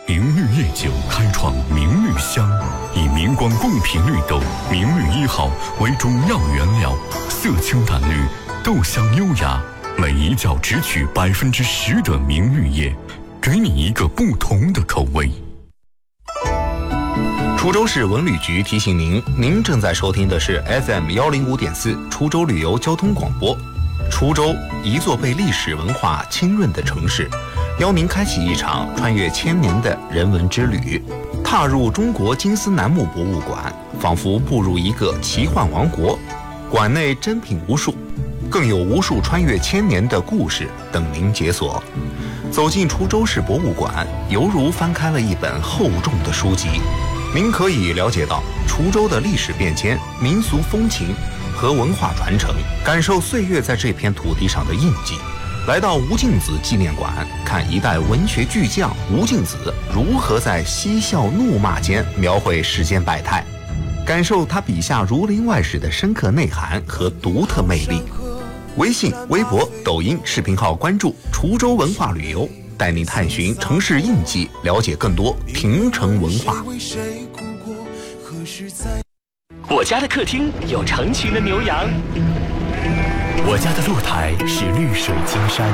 明绿烈酒开创明绿香，以明光贡品绿豆明绿1号为主要原料，色清淡绿，豆香优雅，每一角只取10%的明绿叶，给你一个不同的口味。 滁州市文旅局提醒您，您正在收听的是 FM105.4 滁州旅游交通广播。滁州，一座被历史文化浸润的城市，邀您开启一场穿越千年的人文之旅，踏入中国金丝楠木博物馆，仿佛步入一个奇幻王国。馆内珍品无数，更有无数穿越千年的故事等您解锁。走进滁州市博物馆，犹如翻开了一本厚重的书籍，您可以了解到滁州的历史变迁、民俗风情和文化传承，感受岁月在这片土地上的印记。来到吴敬梓纪念馆，看一代文学巨匠吴敬梓如何在嬉笑怒骂间描绘世间百态，感受他笔下儒林外史的深刻内涵和独特魅力。微信、微博、抖音视频号关注滁州文化旅游，带你探寻城市印记，了解更多平城文化。 我家的客厅有成群的牛羊， 我家的露台是绿水青山，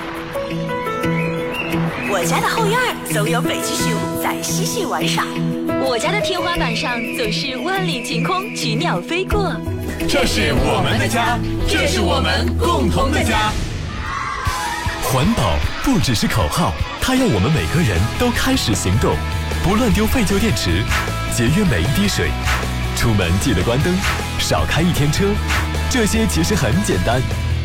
我家的后院总有北极熊在嬉戏玩耍， 我家的天花板上总是万里晴空，菊鸟飞过。 这是我们的家，这是我们共同的家。环保不只是口号，它要我们每个人都开始行动，不乱丢废旧电池，节约每一滴水，出门记得关灯，少开一天车，这些其实很简单。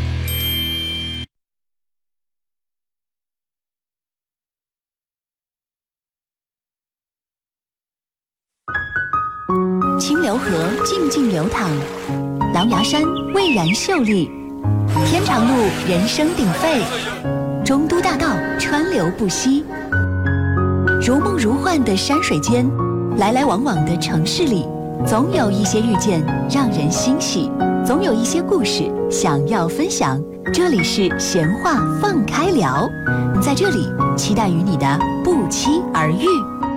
清流河静静流淌，狼牙山蔚然秀丽，天长路人声鼎沸，中都大道川流不息。如梦如幻的山水间，来来往往的城市里，总有一些遇见让人欣喜，总有一些故事想要分享。这里是闲话放开聊，在这里期待与你的不期而遇。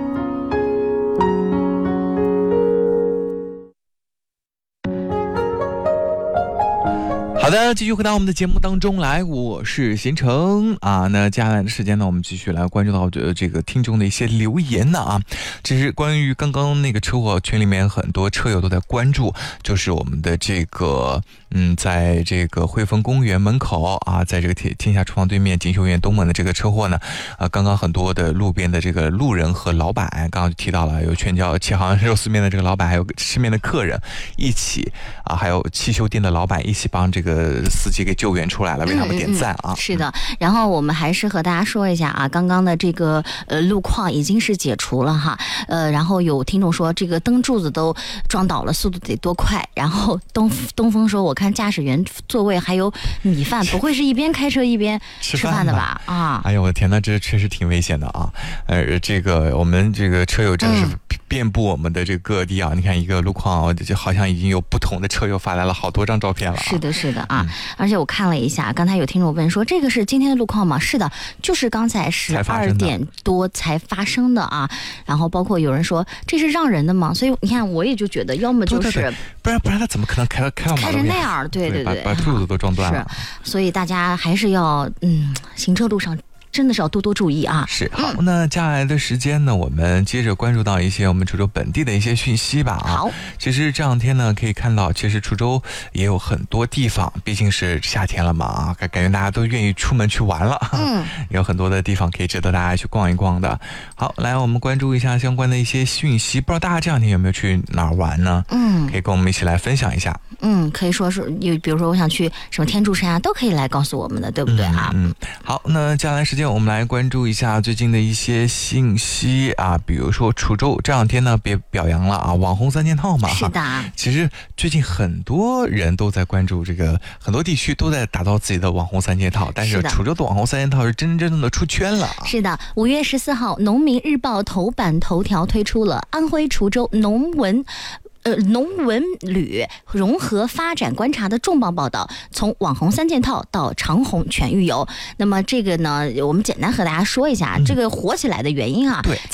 好的，继续回到我们的节目当中来，我是贤成啊。那接下来的时间呢，我们继续来关注到这个听众的一些留言呢啊。其实关于刚刚那个车祸，群里面很多车友都在关注，就是我们的这个在这个汇丰公园门口啊，在这个天下厨房对面锦绣苑东门的这个车祸呢，刚刚很多的路边的这个路人和老板，刚刚就提到了有全椒切好像肉丝面的这个老板，还有吃面的客人一起啊，还有汽修店的老板一起帮这个司机给救援出来了，为他们点赞啊！ 是的，然后我们还是和大家说一下啊，刚刚的这个路况已经是解除了哈，然后有听众说这个灯柱子都撞倒了，速度得多快？然后东风说，我看驾驶员座位还有米饭，不会是一边开车一边吃饭的吧？啊！哎呦我的天，那这确实挺危险的啊！这个我们这个车友真的是遍布我们的这个各地啊！你看一个路况，就好像已经有不同的车友发来了好多张照片了。 是的，是的啊！而且我看了一下，刚才有听众问说，这个是今天的路况吗？是的，就是刚才12点多才发生的啊。然后包括有人说这是让人的吗？所以你看，我也就觉得要么就是， 对，不然他怎么可能开到马路成那样？对， 把柱子都撞断了。 是，所以大家还是要行车路上真的是要多多注意啊！ 是好，那接下来的时间呢，我们接着关注到一些我们滁州本地的一些讯息吧。 好， 其实这两天呢，可以看到，其实滁州也有很多地方，毕竟是夏天了嘛啊，感觉大家都愿意出门去玩了。也有很多的地方可以值得大家去逛一逛的。好，来我们关注一下相关的一些讯息，不知道大家这两天有没有去哪儿玩呢？可以跟我们一起来分享一下。 可以说是有，比如说我想去什么天柱山啊，都可以来告诉我们的，对不对啊？ 好，那接下来时间我们来关注一下最近的一些信息啊，比如说滁州这两天呢别表扬了啊，网红3件套嘛。 是的， 其实最近很多人都在关注这个，很多地区都在打造自己的网红3件套，但是滁州的网红3件套是真正的出圈了。 是的，5月14号，农民日报头版头条推出了安徽滁州农文旅融合发展观察的重磅报道，从网红3件套到长虹全域游。那么这个呢，我们简单和大家说一下，这个火起来的原因啊。 对，